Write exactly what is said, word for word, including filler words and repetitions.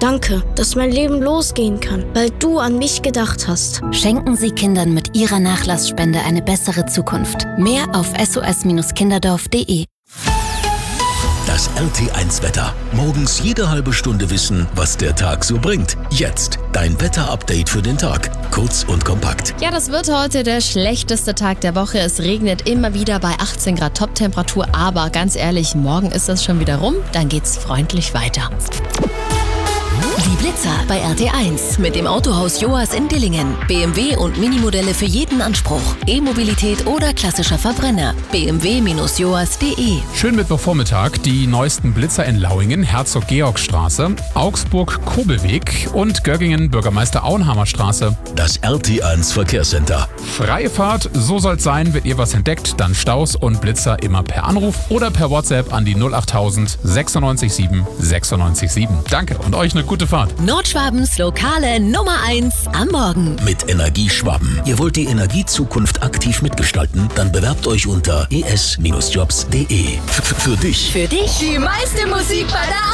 Danke, dass mein Leben losgehen kann, weil du an mich gedacht hast. Schenken Sie Kindern mit Ihrer Nachlassspende eine bessere Zukunft. Mehr auf s o s kinderdorf punkt d e. Das R T eins Wetter. Morgens jede halbe Stunde wissen, was der Tag so bringt. Jetzt dein Wetter-Update für den Tag. Kurz und kompakt. Ja, das wird heute der schlechteste Tag der Woche. Es regnet immer wieder bei achtzehn Grad Toptemperatur. Aber ganz ehrlich, morgen ist das schon wieder rum. Dann geht's freundlich weiter. Die Blitzer bei R T eins mit dem Autohaus Joas in Dillingen. B M W und Minimodelle für jeden Anspruch. E-Mobilität oder klassischer Verbrenner. b m w Bindestrich joas punkt d e. Schönen Mittwochvormittag. Die neuesten Blitzer in Lauingen, Herzog-Georg-Straße, Augsburg-Kobelweg und Göggingen, Bürgermeister Auenhammer Straße. Das R T eins Verkehrscenter. Freie Fahrt, so soll's sein. Wenn ihr was entdeckt, dann Staus und Blitzer immer per Anruf oder per WhatsApp an die null acht tausend sechsundneunzig sieben sechsundneunzig sieben. Danke und euch eine gute Fahrt. Nordschwabens lokale Nummer eins am Morgen. Mit Energieschwaben. Ihr wollt die Energiezukunft aktiv mitgestalten? Dann bewerbt euch unter e s Bindestrich jobs punkt d e. F- Für dich. Für dich die meiste Musik bei der